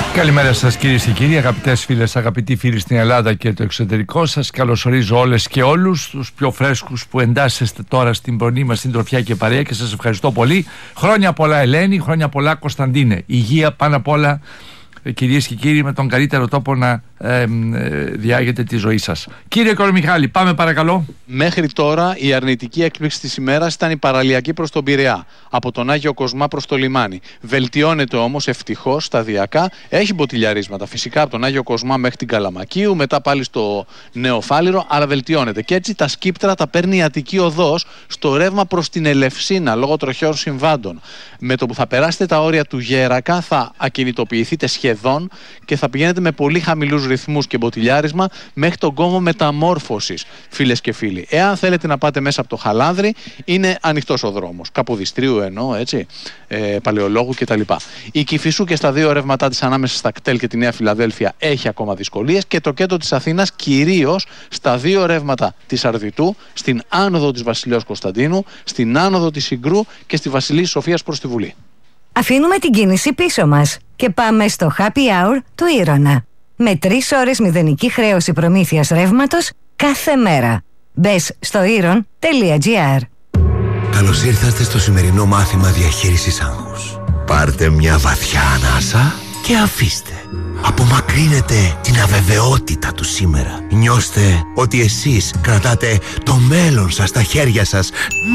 Καλημέρα σας κυρίες και κύριοι, αγαπητές φίλες, αγαπητοί φίλοι στην Ελλάδα και το εξωτερικό. Σας καλωσορίζω όλες και όλους τους πιο φρέσκους που εντάσσεστε τώρα στην πρωινή μας συντροφιά και παρέα και σας ευχαριστώ πολύ. Χρόνια πολλά Ελένη, χρόνια πολλά Κωνσταντίνε. Υγεία πάνω απ' όλα, κυρίες και κύριοι, με τον καλύτερο τόπο να διάγετε τη ζωή σας. Κύριε Κορομιχάλη, πάμε παρακαλώ. Μέχρι τώρα η αρνητική έκπληξη της ημέρας ήταν η παραλιακή προς τον Πειραιά, από τον Άγιο Κοσμά προς το λιμάνι. Βελτιώνεται όμως ευτυχώς σταδιακά. Έχει μποτιλιαρίσματα φυσικά από τον Άγιο Κοσμά μέχρι την Καλαμακίου, μετά πάλι στο Νέο Φάληρο, αλλά βελτιώνεται. Και έτσι τα σκύπτρα τα παίρνει η Αττική Οδός στο ρεύμα προς την Ελευσίνα λόγω τροχαίων συμβάντων. Με το που θα περάσετε τα όρια του Γέρακα θα ακινητοποιηθείτε σχεδόν και θα πηγαίνετε με πολύ χαμηλούς ρυθμούς και μποτιλιάρισμα μέχρι τον κόμβο Μεταμόρφωσης, φίλες και φίλοι. Εάν θέλετε να πάτε μέσα από το Χαλάνδρι, είναι ανοιχτός ο δρόμος. Καποδιστρίου εννοώ, έτσι, Παλαιολόγου κτλ. Η Κηφισού και στα δύο ρεύματά της ανάμεσα στα ΚΤΕΛ και τη Νέα Φιλαδέλφια έχει ακόμα δυσκολίες και το κέντρο της Αθήνας κυρίως στα δύο ρεύματα της Αρδιτού, στην άνοδο της Βασιλέως Κωνσταντίνου, στην άνοδο της Συγκρού και στη Βασιλής Σοφίας προς τη Βουλή. Αφήνουμε την κίνηση πίσω μας και πάμε στο Happy Hour του Ήρωνα. Με 3 ώρες μηδενική χρέωση προμήθειας ρεύματος κάθε μέρα. Μπες στο iron.gr. Καλώς ήρθατε στο σημερινό μάθημα διαχείρισης άγχους. Πάρτε μια βαθιά ανάσα και αφήστε. Απομακρύνετε την αβεβαιότητα του σήμερα. Νιώστε ότι εσείς κρατάτε το μέλλον σας στα χέρια σας.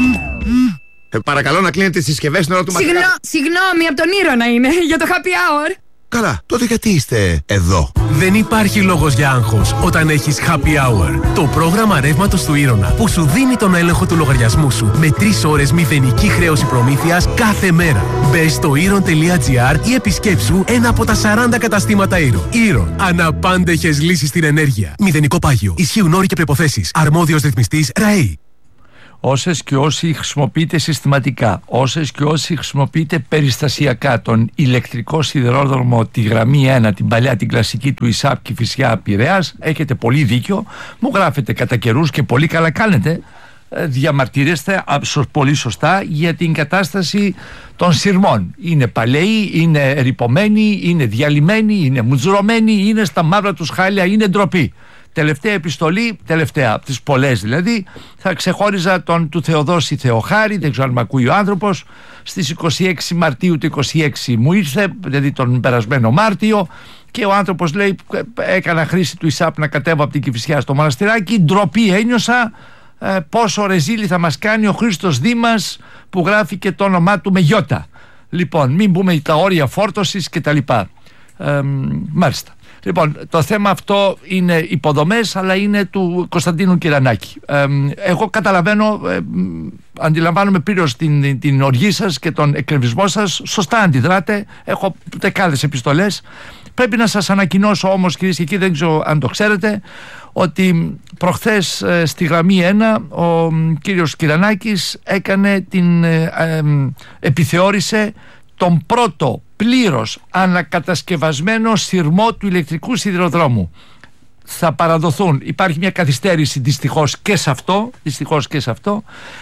Παρακαλώ να κλείνετε τις συσκευές στην ώρα του μαθήματος. Συγγνώμη, από τον Ήρωνα είναι, για το Happy Hour. Καλά, τότε γιατί είστε εδώ? Δεν υπάρχει λόγος για άγχος όταν έχεις Happy Hour. Το πρόγραμμα ρεύματος του Ήρωνα που σου δίνει τον έλεγχο του λογαριασμού σου με 3 ώρες μηδενική χρέωση προμήθειας κάθε μέρα. Μπες στο iron.gr ή επισκέψου ένα από τα 40 καταστήματα Iron. Iron. Αναπάντεχες λύσεις στην ενέργεια. Μηδενικό πάγιο. Ισχύουν όροι και προϋποθέσεις. Αρμόδιος ρυθμιστής ΡΑΕΗ. Όσες και όσοι χρησιμοποιείτε συστηματικά, όσες και όσοι χρησιμοποιείτε περιστασιακά τον ηλεκτρικό σιδηρόδρομο, τη γραμμή 1, την παλιά, την κλασική του ΙΣΑΠ Κηφισιά Πειραιάς, έχετε πολύ δίκιο, μου γράφετε κατά καιρούς και πολύ καλά κάνετε, διαμαρτύρεστε πολύ σωστά για την κατάσταση των σειρμών. Είναι παλαιοί, είναι ρυπωμένοι, είναι διαλυμένοι, είναι μουτζουρωμένοι, είναι στα μαύρα τους χάλια, είναι ντροπή. Τελευταία επιστολή, τελευταία από τις πολλές δηλαδή, θα ξεχώριζα τον του Θεοδόση Θεοχάρη, δεν ξέρω αν με ακούει ο άνθρωπος, στις 26 Μαρτίου του 26 μου ήρθε, δηλαδή τον περασμένο Μάρτιο, και ο άνθρωπος λέει έκανα χρήση του ΙΣΑΠ να κατέβω από την Κηφισιά στο Μοναστηράκι, ντροπή ένιωσα, πόσο ρεζίλι θα μας κάνει ο Χρήστος Δήμας που γράφει και το όνομά του με γιώτα. Λοιπόν, μην μπούμε τα όρια φόρτωσης και τα λοιπά. Μάλιστα. Λοιπόν, το θέμα αυτό είναι υποδομές, αλλά είναι του Κωνσταντίνου Κυρανάκη. Εγώ καταλαβαίνω, αντιλαμβάνομαι πλήρως την οργή σας και τον εκνευρισμό σας. Σωστά αντιδράτε. Έχω δεκάδες επιστολές. Πρέπει να σας ανακοινώσω όμως, κυρίες και κύριοι, δεν ξέρω αν το ξέρετε, ότι προχθές στη γραμμή 1 ο κύριος Κυρανάκης επιθεώρησε τον πρώτο πλήρως ανακατασκευασμένο σειρμό του ηλεκτρικού σιδηροδρόμου. Θα παραδοθούν, υπάρχει μια καθυστέρηση δυστυχώς και σε αυτό,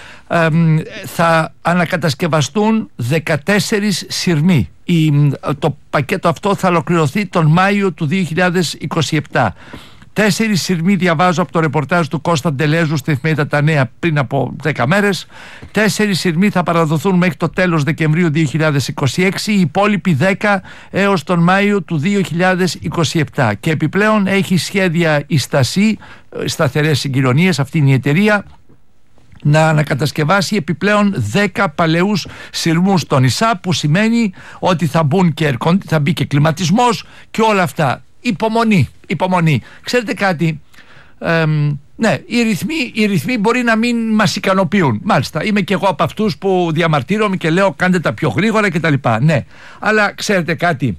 θα ανακατασκευαστούν 14 σειρμοί. Το πακέτο αυτό θα ολοκληρωθεί τον Μάιο του 2027. 4 σειρμοί διαβάζω από το ρεπορτάζ του Κώστα Ντελέζου στην εφημερίδα Τα Νέα πριν από 10 μέρες. 4 σειρμοί θα παραδοθούν μέχρι το τέλος Δεκεμβρίου 2026, οι υπόλοιποι 10 έως τον Μάιο του 2027. Και επιπλέον έχει σχέδια η Στασή, Σταθερές Συγκοινωνίες, αυτή είναι η εταιρεία, να ανακατασκευάσει επιπλέον 10 παλαιούς σειρμούς στον ΙΣΑ, που σημαίνει ότι θα μπει και κλιματισμός και όλα αυτά. Υπομονή. Ξέρετε κάτι, ναι, οι ρυθμοί μπορεί να μην μας ικανοποιούν. Μάλιστα, είμαι και εγώ από αυτούς που διαμαρτύρομαι και λέω κάντε τα πιο γρήγορα κτλ. Ναι, αλλά ξέρετε κάτι,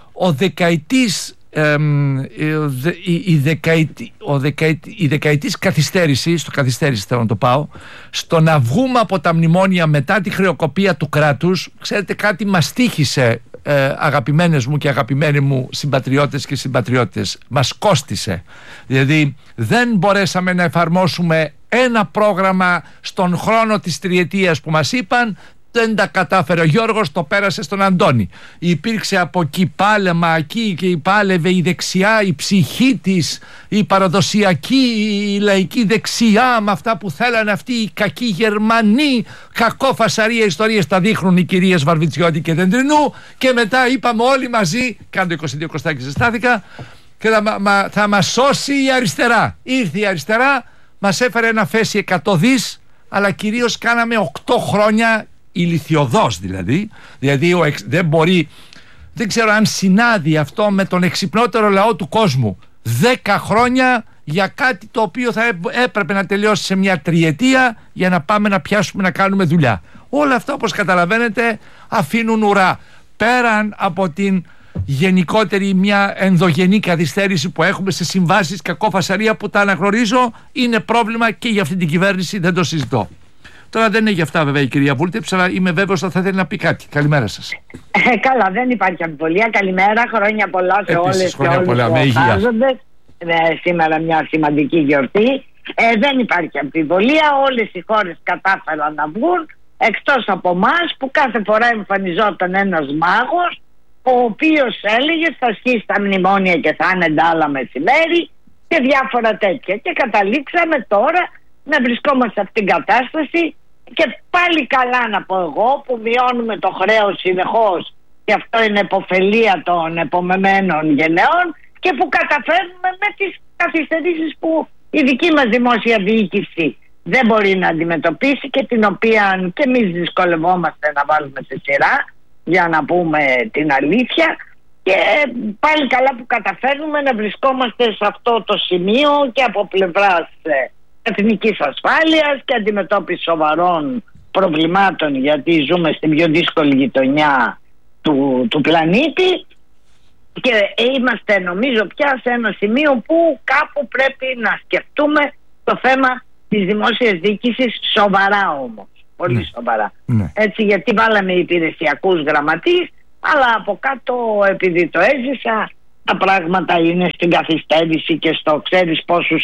η δεκαετής καθυστέρηση, θέλω να το πάω, στο να βγούμε από τα μνημόνια μετά τη χρεοκοπία του κράτους, ξέρετε κάτι, μας τύχησε, αγαπημένες μου και αγαπημένοι μου συμπατριώτες και συμπατριώτες, μας κόστισε. Δηλαδή δεν μπορέσαμε να εφαρμόσουμε ένα πρόγραμμα στον χρόνο της τριετίας που μας είπαν, Δεν τα κατάφερε ο Γιώργος, το πέρασε στον Αντώνη. Υπήρξε από εκεί πάλεμα εκεί και πάλευε η δεξιά, η ψυχή της, η παραδοσιακή, η λαϊκή δεξιά, με αυτά που θέλανε αυτοί οι κακοί Γερμανοί. Κακό φασαρία ιστορίες τα δείχνουν οι κυρίες Βαρβιτσιώτη και Δεντρινού. Και μετά είπαμε όλοι μαζί, κάνω 22 Κωστάκη ζεστάθηκα, και θα μας σώσει η αριστερά. Ήρθε η αριστερά, μας έφερε ένα φέση 100 δις, αλλά κυρίως κάναμε 8 χρόνια ηλιθιωδώς δηλαδή δεν μπορεί, δεν ξέρω αν συνάδει αυτό με τον εξυπνότερο λαό του κόσμου. 10 χρόνια για κάτι το οποίο θα έπρεπε να τελειώσει σε μια τριετία για να πάμε να πιάσουμε να κάνουμε δουλειά. Όλα αυτά, όπως καταλαβαίνετε, αφήνουν ουρά. Πέραν από την γενικότερη μια ενδογενή καθυστέρηση που έχουμε σε συμβάσεις, κακόφασαρία που τα αναγνωρίζω, είναι πρόβλημα και για αυτή την κυβέρνηση, δεν το συζητώ. Τώρα δεν είναι για αυτά βέβαια η κυρία Βούλτεψ, αλλά είμαι βέβαιος ότι θα θέλει να πει κάτι. Καλημέρα σας. Καλά, δεν υπάρχει αμφιβολία. Καλημέρα, χρόνια πολλά σε όλες και όλους που χάζονται. Σήμερα μια σημαντική γιορτή. Δεν υπάρχει αμφιβολία. Όλες οι χώρες κατάφεραν να βγουν, εκτός από εμάς που κάθε φορά εμφανιζόταν ένας μάγος, ο οποίος έλεγε θα σκίσει τα μνημόνια και θα είναι ντάλα μεσημέρι και διάφορα τέτοια. Και καταλήξαμε τώρα να βρισκόμαστε σε αυτήν την κατάσταση, και πάλι καλά να πω εγώ που μειώνουμε το χρέος συνεχώς, και αυτό είναι επωφελία των επομεμένων γενεών, και που καταφέρνουμε με τις καθυστερήσεις που η δική μας δημόσια διοίκηση δεν μπορεί να αντιμετωπίσει και την οποία και εμείς δυσκολευόμαστε να βάλουμε σε σειρά, για να πούμε την αλήθεια. Και πάλι καλά που καταφέρνουμε να βρισκόμαστε σε αυτό το σημείο και από πλευράς εθνικής ασφάλειας και αντιμετώπιση σοβαρών προβλημάτων, γιατί ζούμε στην πιο δύσκολη γειτονιά του πλανήτη, και είμαστε νομίζω πια σε ένα σημείο που κάπου πρέπει να σκεφτούμε το θέμα της δημόσιας διοίκησης σοβαρά όμως, πολύ σοβαρά. Έτσι, γιατί βάλαμε υπηρεσιακούς γραμματείς, αλλά από κάτω, επειδή το έζησα, τα πράγματα είναι στην καθυστέρηση και στο ξέρεις πόσοι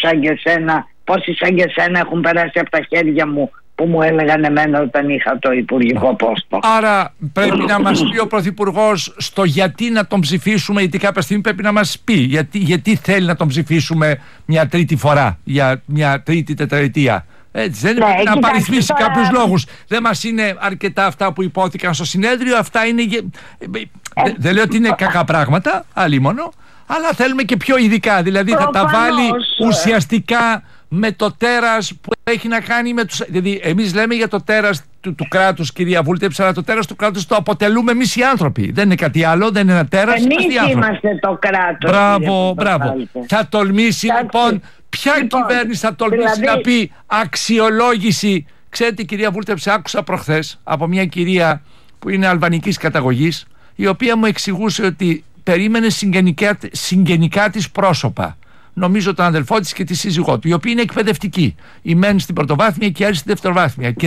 σαν και σένα έχουν περάσει από τα χέρια μου που μου έλεγαν εμένα όταν είχα το υπουργικό πόστο. Άρα πρέπει να μας πει ο Πρωθυπουργός στο γιατί να τον ψηφίσουμε, γιατί κάποια στιγμή πρέπει να μας πει γιατί θέλει να τον ψηφίσουμε μια τρίτη φορά, για μια τρίτη τετραετία. Έτσι, δεν πρέπει να παριθμίσει κάποιους λόγους. Δεν μας είναι αρκετά αυτά που υπόθηκαν στο συνέδριο. Αυτά είναι. Δεν λέω ότι είναι κακά πράγματα, αλλήμονο, αλλά θέλουμε και πιο ειδικά. Δηλαδή θα τα βάλει ουσιαστικά με το τέρας που έχει να κάνει με τους. Δηλαδή, εμείς λέμε για το τέρας του κράτους, κυρία Βούλτεψ, αλλά το τέρας του κράτους το αποτελούμε εμείς οι άνθρωποι. Δεν είναι κάτι άλλο, δεν είναι ένα τέρας. Εμείς είμαστε το κράτος. Μπράβο. Θα τολμήσει λοιπόν. Ποια κυβέρνηση θα τολμήσει να πει αξιολόγηση? Ξέρετε, κυρία Βούλτεψ, άκουσα προχθές από μια κυρία που είναι αλβανικής καταγωγής, η οποία μου εξηγούσε ότι περίμενε συγγενικά της πρόσωπα. Νομίζω τον αδελφό της και τη σύζυγό του, οι οποίοι είναι εκπαιδευτικοί. Οι μεν στην πρωτοβάθμια και οι άλλοι στη δευτεροβάθμια. Και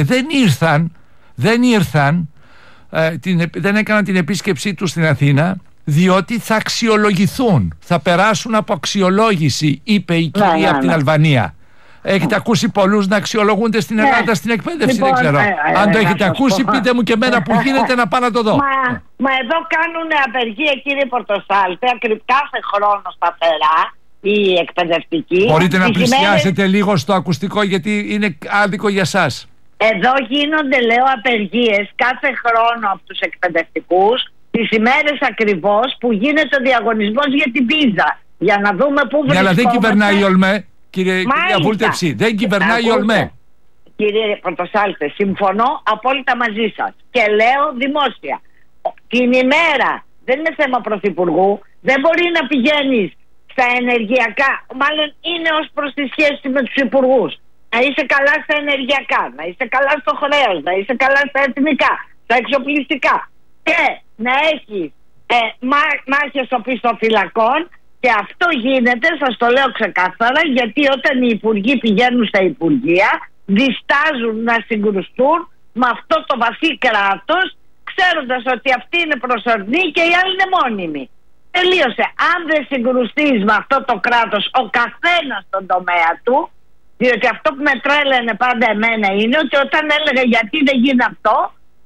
δεν έκαναν την επίσκεψή τους στην Αθήνα, διότι θα αξιολογηθούν, θα περάσουν από αξιολόγηση, είπε η κυρία από την Αλβανία. Έχετε ακούσει πολλούς να αξιολογούνται στην Ελλάδα στην εκπαίδευση? Δεν ξέρω. Αν το έχετε ακούσει, πείτε μου και εμένα που γίνεται να πάω να το δω. Μα εδώ κάνουν απεργία, κύριε Πορτοσάλτε, κάθε χρόνο σταθερά οι εκπαιδευτικοί. Μπορείτε να πλησιάσετε λίγο στο ακουστικό, γιατί είναι άδικο για σας. Εδώ γίνονται, λέω, απεργίες κάθε χρόνο από τους εκπαιδευτικούς, τις ημέρες ακριβώς που γίνεται ο διαγωνισμός για την πίζα. Για να δούμε πού βρισκόμαστε. Αλλά δεν κυβερνάει η ΟΛΜΕ, κυρία Βούλτεψη. Δεν κυβερνάει η ΟΛΜΕ. Κύριε Πορτοσάλτε, συμφωνώ απόλυτα μαζί σας. Και λέω δημόσια, την ημέρα, δεν είναι θέμα πρωθυπουργού, δεν μπορεί να πηγαίνεις στα ενεργειακά, μάλλον είναι ως προς τη σχέση με τους υπουργούς. Να είσαι καλά στα ενεργειακά, να είσαι καλά στο χρέος, να είσαι καλά στα εθνικά, στα εξοπλιστικά. Και να έχει μάχες οπισθοφυλακών, και αυτό γίνεται, σας το λέω ξεκάθαρα, γιατί όταν οι υπουργοί πηγαίνουν στα υπουργεία διστάζουν να συγκρουστούν με αυτό το βαθύ κράτος, ξέροντας ότι αυτή είναι προσωρινή και οι άλλοι είναι μόνιμοι. Τελείωσε. Αν δεν συγκρουστείς με αυτό το κράτος, ο καθένας στον τομέα του, διότι αυτό που με τρέλαινε πάντα εμένα είναι ότι όταν έλεγα γιατί δεν γίνει αυτό,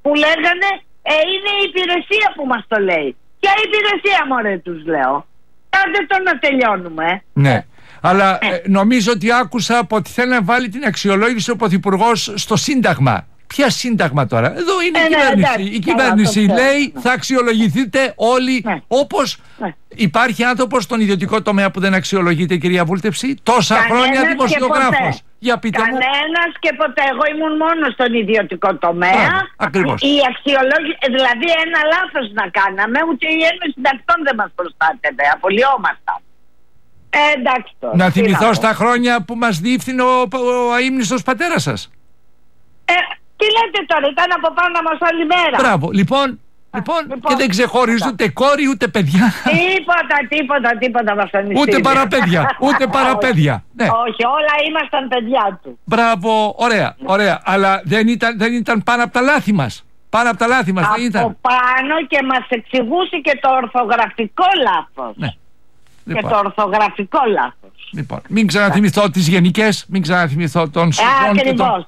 που λέγανε είναι η υπηρεσία που μας το λέει. Ποια υπηρεσία, μωρέ, τους λέω. Κάντε το να τελειώνουμε. Ναι. Αλλά νομίζω ότι άκουσα ότι θέλει να βάλει την αξιολόγηση ο Πρωθυπουργός στο Σύνταγμα. Ποια Σύνταγμα τώρα? Εδώ είναι η κυβέρνηση. Η κυβέρνηση λέει θα αξιολογηθείτε όλοι όπως υπάρχει άνθρωπος στον ιδιωτικό τομέα που δεν αξιολογείται, κυρία Βούλτεψη. Τόσα χρόνια δημοσιογράφος. Για πείτε μου. Κανένας και ποτέ. Εγώ ήμουν μόνο στον ιδιωτικό τομέα. Ακριβώς. Η αξιολόγηση, δηλαδή ένα λάθος να κάναμε, ούτε η Ένωση Συντακτών δεν μας προστάτευε. Απολυόμασταν. Εντάξει τώρα. Να θυμηθώ στα χρόνια που μας διεύθυνε ο αείμνηστος πατέρας σας. Τι λέτε τώρα, ήταν από πάνω μας όλη μέρα. Μπράβο, λοιπόν, και δεν ξεχωρίζουν ούτε κόρη ούτε παιδιά. Τίποτα βασανιστήρια. Ούτε παραπέδια. Ναι. Όχι, όλα ήμασταν παιδιά του. Μπράβο, ωραία. Αλλά δεν ήταν πάνω από τα λάθη μας. Δεν ήταν. Από πάνω και μας εξηγούσε και το ορθογραφικό λάθος. Ναι. Λοιπόν. Και το ορθογραφικό λάθος. Λοιπόν, μην ξαναθυμηθώ τις γενικές, μην ξαναθυμηθώ τον Σουζόν και τον...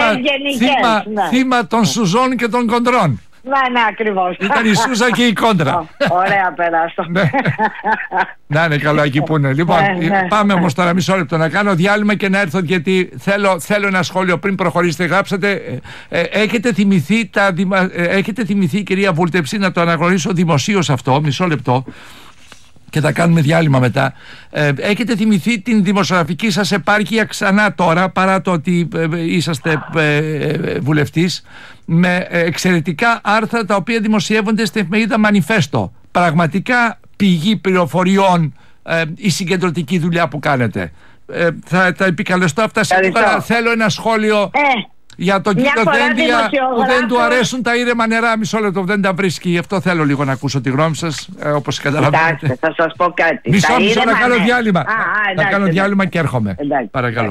Θύμα των Σουζών και των Κοντρών. Ναι, ακριβώς. Ήταν η Σούζα και η Κόντρα. Ωραία, περάσω. Να είναι καλά εκεί που είναι. Λοιπόν, πάμε όμως τώρα μισό λεπτό να κάνω διάλειμμα και να έρθω, γιατί θέλω ένα σχόλιο πριν προχωρήσετε. Γράψατε, έχετε θυμηθεί, κυρία Βούλτεψη, να το αναγνωρίσω δημοσίως αυτό, μισό λεπτό, και θα κάνουμε διάλειμμα μετά. Έχετε θυμηθεί την δημοσιογραφική σας επάρκεια ξανά τώρα, παρά το ότι είσαστε βουλευτής, με εξαιρετικά άρθρα τα οποία δημοσιεύονται στην εφημερίδα Μανιφέστο. Πραγματικά πηγή πληροφοριών η συγκεντρωτική δουλειά που κάνετε. Θα τα επικαλεστώ αυτά. Θέλω ένα σχόλιο για τον κύριο Δένδια, που δεν του αρέσουν τα ήρεμα νερά. Μισό λεπτό, δεν τα βρίσκει. Αυτό θέλω λίγο να ακούσω τη γνώμη σας, όπως καταλαβαίνετε. Κοιτάξτε, θα σας πω κάτι. Μισό να κάνω διάλειμμα. Θα κάνω διάλειμμα και έρχομαι. Παρακαλώ.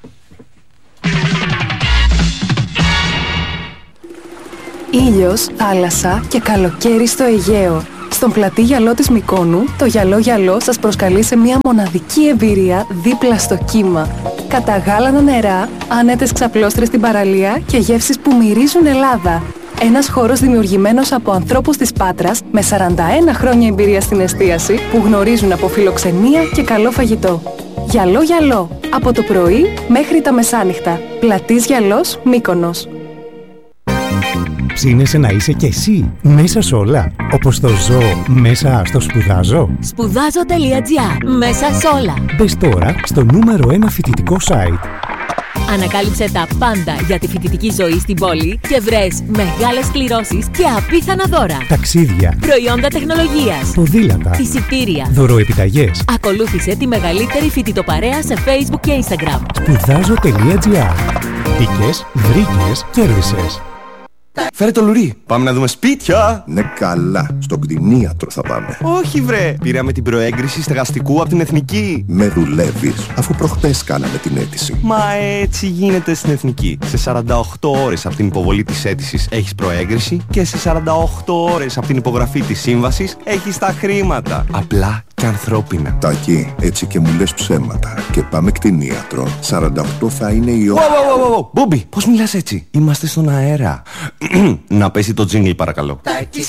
Ήλιος, θάλασσα και καλοκαίρι στο Αιγαίο. Στον πλατή γυαλό της Μυκόνου, το γυαλό σας προσκαλεί σε μια μοναδική εμπειρία δίπλα στο κύμα. Καταγάλανα νερά, άνετες ξαπλώστρες στην παραλία και γεύσεις που μυρίζουν Ελλάδα. Ένας χώρος δημιουργημένος από ανθρώπους της Πάτρας με 41 χρόνια εμπειρία στην εστίαση που γνωρίζουν από φιλοξενία και καλό φαγητό. Γυαλό, από το πρωί μέχρι τα μεσάνυχτα. Πλατής Γυαλός, Μύκονος. Ψήνεσαι να είσαι κι εσύ μέσα σε όλα, όπως το ζω μέσα στο σπουδάζω. Σπουδάζω.gr. Μέσα σε όλα. Μπες τώρα στο νούμερο 1 φοιτητικό site. Ανακάλυψε τα πάντα για τη φοιτητική ζωή στην πόλη και βρες μεγάλες κληρώσεις και απίθανα δώρα. Ταξίδια, προϊόντα τεχνολογίας, ποδήλατα, εισιτήρια, δωροεπιταγές. Ακολούθησε τη μεγαλύτερη φοιτητοπαρέα σε Facebook και Instagram. Σπουδάζω.gr. Μπήκες, βρήκες, κέρδισες. Φέρε το λουρί. Πάμε να δούμε σπίτια. Ναι, καλά. Στον κτηνίατρο θα πάμε. Όχι, βρε. Πήραμε την προέγκριση στεγαστικού από την Εθνική. Με δουλεύεις, αφού προχτές κάναμε την αίτηση. Μα έτσι γίνεται στην Εθνική. Σε 48 ώρες από την υποβολή της αίτησης έχεις προέγκριση και σε 48 ώρες από την υπογραφή της σύμβασης έχεις τα χρήματα. Απλά και ανθρώπινα. Τάκη, έτσι και μου λες ψέματα. Και πάμε κτηνίατρο. 48 θα είναι η ώρα. Μπόμπι, πώς μιλάς έτσι? Είμαστε στον αέρα. Να πέσει το τζίνγκλ, παρακαλώ.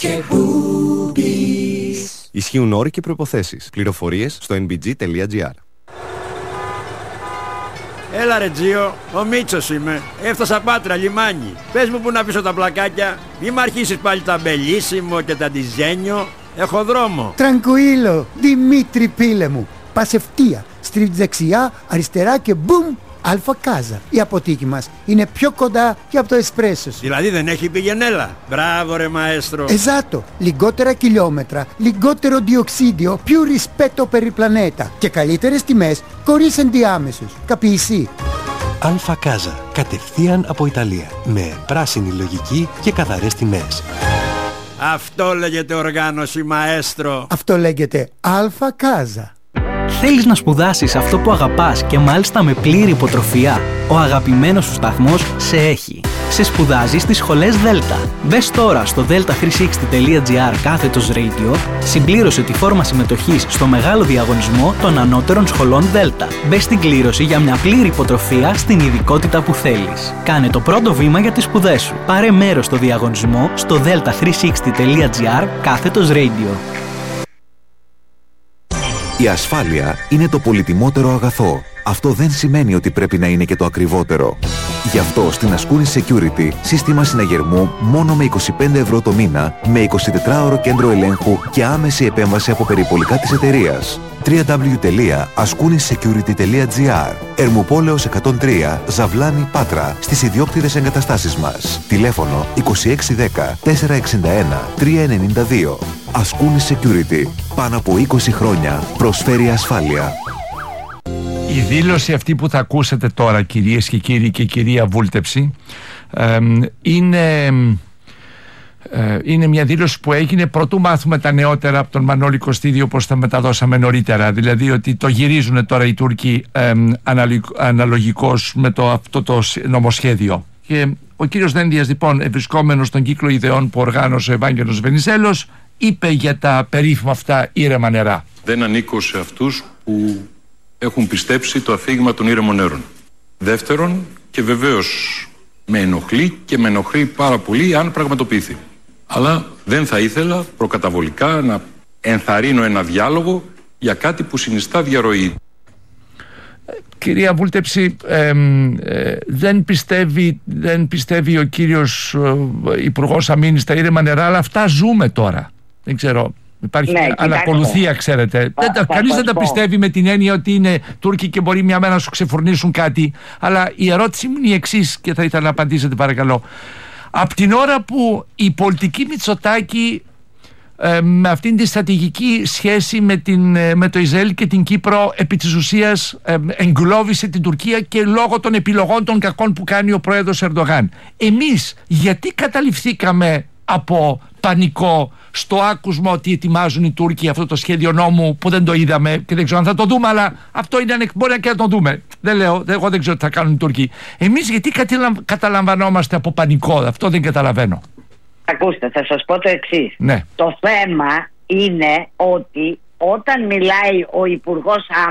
Ισχύουν όροι και προϋποθέσεις. Πληροφορίες στο nbg.gr. Έλα ρε Τζίο, ο Μίτσος είμαι. Έφτασα Πάτρα, λιμάνι. Πες μου που να πίσω τα πλακάκια. Μη μ' αρχίσεις πάλι τα μπελίσιμο και τα ντιζένιο. Έχω δρόμο. Τρανκουίλο, Δημήτρη πίλε μου. Πας ευθεία, στρίβεις δεξιά, αριστερά και μπουμ, Αλφα Κάζα. Η αποθήκη μας είναι πιο κοντά και από το εσπρέσο. Δηλαδή δεν έχει πηγενέλα. Μπράβο ρε μαέστρο. Εζάτο, λιγότερα χιλιόμετρα, λιγότερο διοξίδιο, più rispetto per il pianeta και καλύτερες τιμές χωρίς ενδιάμεσους. Καπιεισί. Αλφα Κάζα, κατευθείαν από Ιταλία, με πράσινη λογική και καθαρές τιμές. Αυτό λέγεται οργάνωση μαέστρο. Αυτό λέγεται Αλφα Κάζα. Θέλεις να σπουδάσεις αυτό που αγαπάς και μάλιστα με πλήρη υποτροφία? Ο αγαπημένος σου σταθμός σε έχει. σε σπουδάζει στις σχολές Δέλτα. Μπες τώρα στο delta360.gr/radio, συμπλήρωσε τη φόρμα συμμετοχής στο μεγάλο διαγωνισμό των ανώτερων σχολών Δέλτα. Μπες στην κλήρωση για μια πλήρη υποτροφία στην ειδικότητα που θέλεις. Κάνε το πρώτο βήμα για τις σπουδές σου. Πάρε μέρος στο διαγωνισμό στο delta360.gr/radio. Η ασφάλεια είναι το πολυτιμότερο αγαθό. Αυτό δεν σημαίνει ότι πρέπει να είναι και το ακριβότερο. Γι' αυτό στην Ascoonis Security σύστημα συναγερμού μόνο με 25 ευρώ το μήνα, με 24ωρο κέντρο ελέγχου και άμεση επέμβαση από περιπολικά της εταιρείας. www.ascoonisecurity.gr. Ερμουπόλεως 103, Ζαβλάνη, Πάτρα, στις ιδιόκτητες εγκαταστάσεις μας. Τηλέφωνο 2610 461 392. Ascoonis Security. Πάνω από 20 χρόνια προσφέρει ασφάλεια. Η δήλωση αυτή που θα ακούσετε τώρα, κυρίες και κύριοι, και κυρία Βούλτεψη, είναι μια δήλωση που έγινε πρωτού μάθουμε τα νεότερα από τον Μανώλη Κωστίδη, όπως τα μεταδώσαμε νωρίτερα. Δηλαδή ότι το γυρίζουν τώρα οι Τούρκοι αναλογικώς με αυτό το νομοσχέδιο. Και ο κύριος Δένδιας, λοιπόν, βρισκόμενος στον κύκλο ιδεών που οργάνωσε ο Ευάγγελος Βενιζέλος, είπε για τα περίφημα αυτά ήρεμα νερά. Δεν ανήκω σε αυτούς που έχουν πιστέψει το αφήγημα των ήρεμων νερών. Δεύτερον, και βεβαίως με ενοχλεί και με ενοχλεί πάρα πολύ αν πραγματοποιηθεί. Αλλά δεν θα ήθελα προκαταβολικά να ενθαρρύνω ένα διάλογο για κάτι που συνιστά διαρροή. Κυρία Βούλτεψη, δεν πιστεύει ο κύριος Υπουργός Αμήνης τα ήρεμα νερά, αλλά αυτά ζούμε τώρα. Δεν ξέρω. Υπάρχει ανακολουθία, ξέρετε. Κανείς δεν τα πιστεύει με την έννοια ότι είναι Τούρκοι και μπορεί μια μέρα να σου ξεφουρνήσουν κάτι. Αλλά η ερώτηση μου είναι η εξής και θα ήθελα να απαντήσετε, παρακαλώ. Από την ώρα που η πολιτική Μητσοτάκη με αυτήν τη στρατηγική σχέση με το Ισραήλ και την Κύπρο επί της ουσίας εγκλώβησε την Τουρκία και λόγω των επιλογών των κακών που κάνει ο πρόεδρος Ερντογάν, εμείς γιατί καταληφθήκαμε από πανικό στο άκουσμα ότι ετοιμάζουν οι Τούρκοι αυτό το σχέδιο νόμου που δεν το είδαμε και δεν ξέρω αν θα το δούμε, αλλά αυτό είναι, μπορεί και να το δούμε. Δεν λέω, εγώ δεν ξέρω τι θα κάνουν οι Τούρκοι. Εμείς γιατί καταλαμβανόμαστε από πανικό, αυτό δεν καταλαβαίνω. Ακούστε, θα σας πω το εξής. Ναι. Το θέμα είναι ότι όταν μιλάει ο Υπουργός